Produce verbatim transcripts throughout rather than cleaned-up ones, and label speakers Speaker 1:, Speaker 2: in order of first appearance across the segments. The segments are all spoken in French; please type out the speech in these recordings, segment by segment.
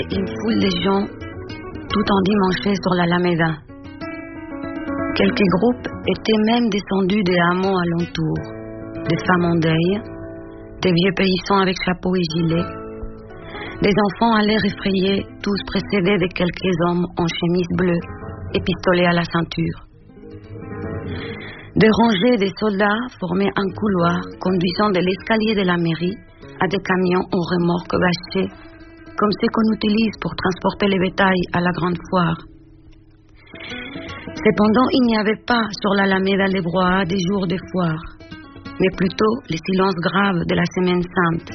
Speaker 1: une foule de gens tout endimanchés sur l'Alameda. Quelques groupes étaient même descendus des hameaux alentours, des femmes en deuil, des vieux paysans avec chapeau et gilet, des enfants à l'air effrayé, tous précédés de quelques hommes en chemise bleue et pistolets à la ceinture. Des rangées de soldats formaient un couloir conduisant de l'escalier de la mairie à des camions en remorque bâchés, comme ceux qu'on utilise pour transporter les bétails à la grande foire. Cependant, il n'y avait pas sur l'Alameda les brouhahas des jours de foire, mais plutôt les silences graves de la Semaine Sainte.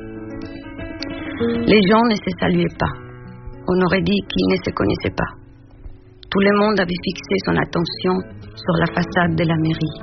Speaker 1: Les gens ne se saluaient pas. On aurait dit qu'ils ne se connaissaient pas. Tout le monde avait fixé son attention sur la façade de la mairie.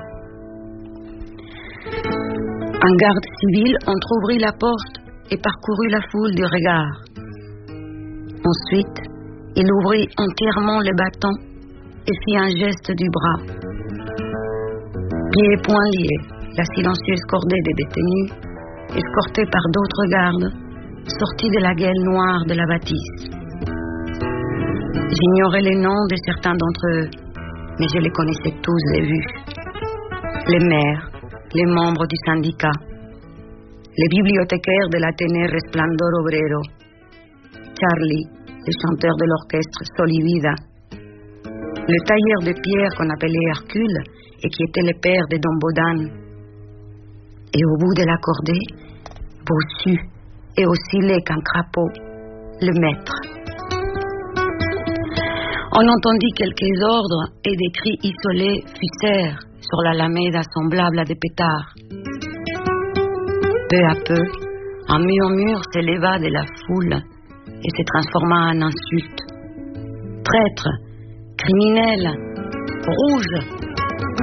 Speaker 1: Un garde civil entr'ouvrit la porte et parcourut la foule du regard. Ensuite, il ouvrit entièrement le bâton et fit un geste du bras. Pieds et poings liés, la silencieuse cordée des détenus, escortée par d'autres gardes, sortit de la gueule noire de la bâtisse. J'ignorais les noms de certains d'entre eux, mais je les connaissais tous de vue. Les maires, les membres du syndicat, les bibliothécaires de l'Athénée Resplandor Obrero, Charlie, le chanteur de l'orchestre Solivida, le tailleur de pierre qu'on appelait Hercule et qui était le père de Don Bodan, et au bout de la cordée, bossu et aussi laid qu'un crapaud, le maître. On entendit quelques ordres et des cris isolés fusèrent sur l'Alameda semblable à des pétards. Peu à peu, un murmure s'éleva de la foule et se transforma en insulte. Traître, criminel, rouge,